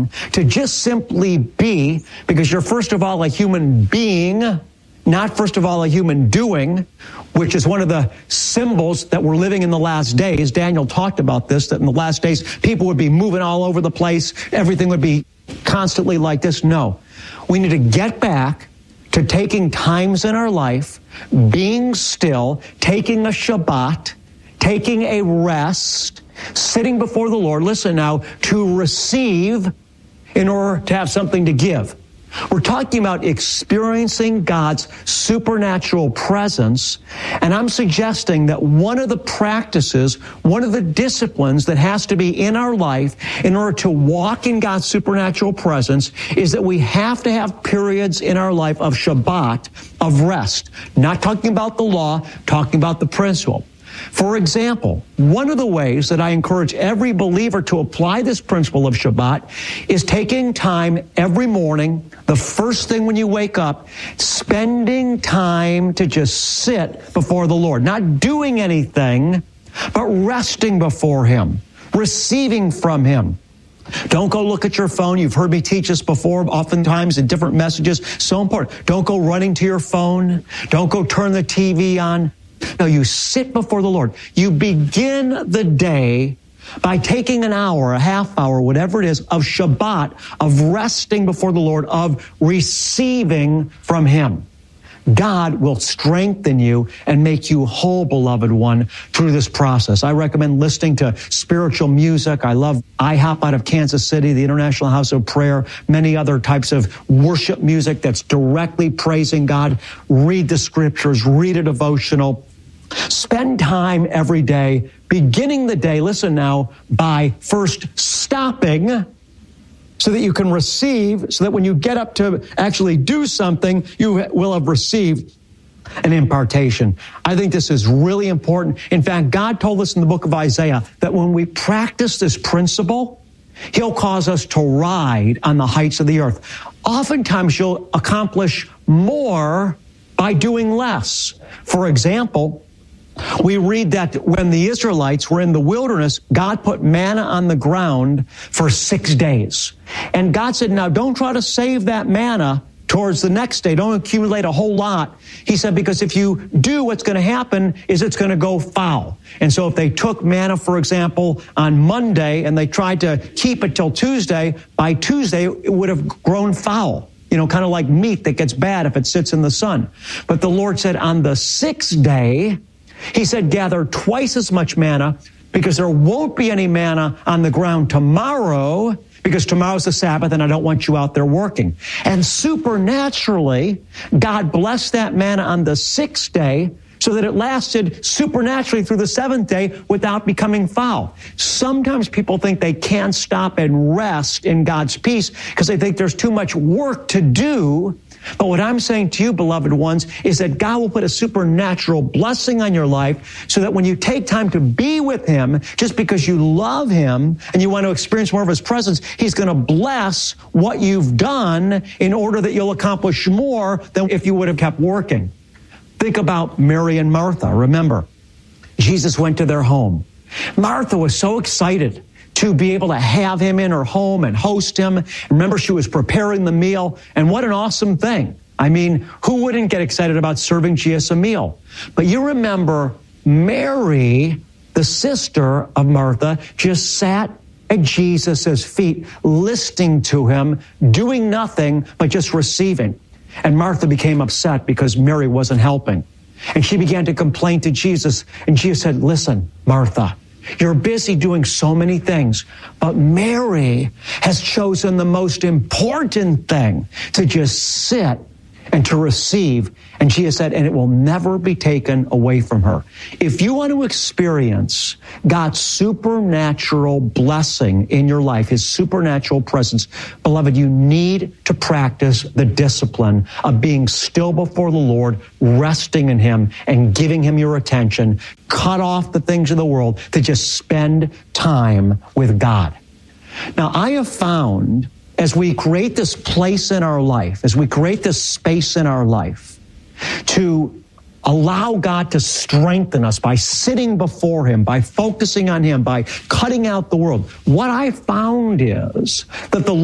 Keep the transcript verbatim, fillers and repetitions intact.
time to just simply be, because you're first of all a human being, not first of all a human doing, which is one of the symbols that we're living in the last days. Daniel talked about this, that in the last days, people would be moving all over the place. Everything would be constantly like this. No, we need to get back to taking times in our life, being still, taking a Shabbat, taking a rest, sitting before the Lord. Listen now, to receive in order to have something to give. We're talking about experiencing God's supernatural presence, and I'm suggesting that one of the practices, one of the disciplines that has to be in our life in order to walk in God's supernatural presence is that we have to have periods in our life of Shabbat, of rest. Not talking about the law, talking about the principle. For example, one of the ways that I encourage every believer to apply this principle of Shabbat is taking time every morning, the first thing when you wake up, spending time to just sit before the Lord, not doing anything, but resting before Him, receiving from Him. Don't go look at your phone. You've heard me teach this before, oftentimes in different messages. So important. Don't go running to your phone. Don't go turn the T V on. No, you sit before the Lord. You begin the day by taking an hour, a half hour, whatever it is, of Shabbat, of resting before the Lord, of receiving from Him. God will strengthen you and make you whole, beloved one, through this process. I recommend listening to spiritual music. I love I HOP out of Kansas City, the International House of Prayer, many other types of worship music that's directly praising God. Read the scriptures, read a devotional. Spend time every day, beginning the day, listen now, by first stopping so that you can receive, so that when you get up to actually do something, you will have received an impartation. I think this is really important. In fact, God told us in the book of Isaiah that when we practice this principle, He'll cause us to ride on the heights of the earth. Oftentimes, you'll accomplish more by doing less. For example, we read that when the Israelites were in the wilderness, God put manna on the ground for six days. And God said, now don't try to save that manna towards the next day. Don't accumulate a whole lot. He said, because if you do, what's going to happen is it's going to go foul. And so if they took manna, for example, on Monday and they tried to keep it till Tuesday, by Tuesday it would have grown foul. You know, kind of like meat that gets bad if it sits in the sun. But the Lord said on the sixth day, He said, gather twice as much manna because there won't be any manna on the ground tomorrow because tomorrow's the Sabbath and I don't want you out there working. And supernaturally, God blessed that manna on the sixth day so that it lasted supernaturally through the seventh day without becoming foul. Sometimes people think they can't stop and rest in God's peace because they think there's too much work to do. But what I'm saying to you, beloved ones, is that God will put a supernatural blessing on your life so that when you take time to be with Him, just because you love Him and you want to experience more of His presence, He's going to bless what you've done in order that you'll accomplish more than if you would have kept working. Think about Mary and Martha. Remember, Jesus went to their home. Martha was so excited to be able to have Him in her home and host Him. Remember, she was preparing the meal, and what an awesome thing. I mean, who wouldn't get excited about serving Jesus a meal? But you remember Mary, the sister of Martha, just sat at Jesus' feet, listening to Him, doing nothing but just receiving. And Martha became upset because Mary wasn't helping. And she began to complain to Jesus, and Jesus said, listen, Martha, you're busy doing so many things, but Mary has chosen the most important thing, to just sit and to receive. And she has said, and it will never be taken away from her. If you want to experience God's supernatural blessing in your life, His supernatural presence, beloved, you need to practice the discipline of being still before the Lord, resting in Him and giving Him your attention. Cut off the things of the world to just spend time with God. Now, I have found as we create this place in our life, as we create this space in our life, to allow God to strengthen us by sitting before Him, by focusing on Him, by cutting out the world, what I found is that the